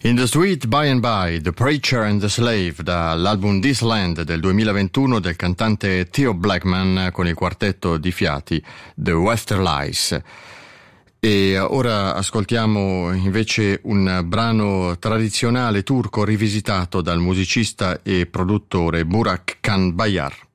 In the Street By and By, The Preacher and the Slave, dall'album This Land del 2021 del cantante Theo Blackman con il quartetto di fiati The Westerlies. E ora ascoltiamo invece un brano tradizionale turco rivisitato dal musicista e produttore Burak Kanbayar.